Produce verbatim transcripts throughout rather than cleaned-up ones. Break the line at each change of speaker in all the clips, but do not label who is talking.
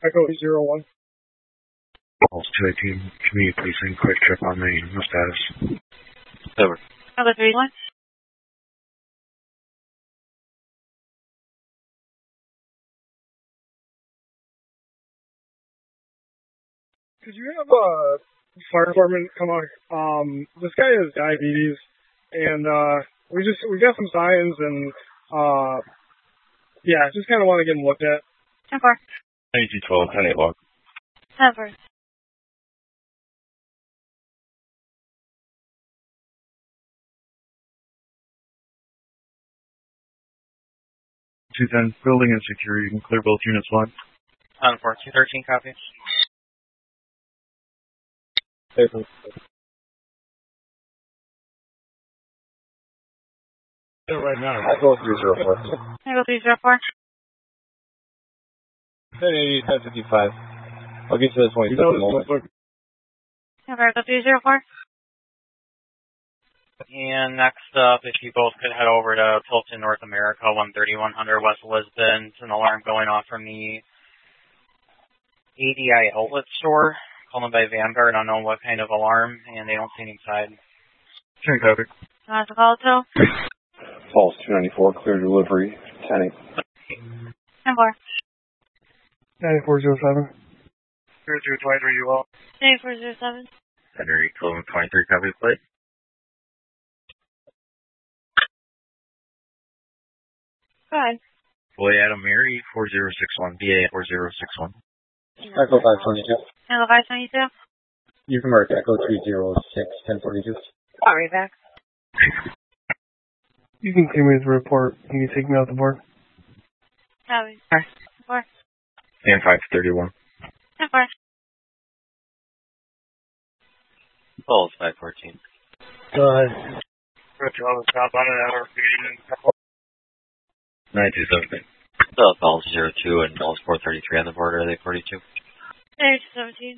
Echo zero one.
Pulse two eighteen, community policing, quick check on me, no status.
Over.
Echo three one.
Could you have a fire department come out? Um, this guy has diabetes, and uh, we just we got some signs, and uh, yeah, just kind of want to get him looked at.
ten four.
ninety-two twelve, ten eight log.
ten four.
two ten, building and security, you can clear both units one.
ten four, two thirteen, copy.
Paper. Right now.
Echo three zero four.
Echo three zero four.
ten eighty, ten fifty-five. I'll get to the twenty-seven moment.
ten four, Echo three zero four.
And next up, if you both could head over to Tilton, North America, one thirty one hundred West Lisbon. It's an alarm going off from the A D I outlet store. Calling by Vanguard, I don't know what kind of alarm, and they don't see any inside.
ten copy.
Want to call it too?
Pulse two ninety-four, clear delivery, ten eight.
ten four.
ninety-four zero seven.
zero two twenty-three, you all.
ninety-four zero seven.
Henry, twelve twenty-three, copy, plate.
Go ahead.
Boy Adam Mary, four zero six one, B A four zero six one.
Echo five twenty-two.
Echo five twenty-two.
You can mark Echo three zero six, ten forty-two.
I'll read back.
You can give me the report. You can take me off the board.
Copy.
Hi.
ten four.
And five thirty-one.
ten four.
Pulse five fourteen.
Go ahead.
Roger, on the top on an hour,
nine two seven. So Pulse zero two and Pulse four thirty-three on the border, are they forty-two?
ninety-two seventeen.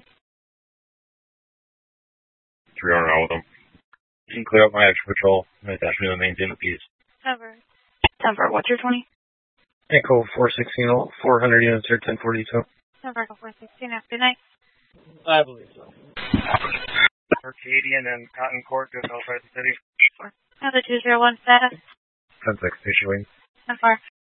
Three on all of them. You can clear up my extra patrol. I'm attaching to maintain the peace.
ten four. ten four. What's your twenty?
Echo four sixteen, four hundred units here, ten forty-two.
ten four, Echo four sixteen. Have a good night.
I believe so.
Arcadian and Cotton Court, just outside the city.
Echo two zero one status.
ten six issuing.
ten four.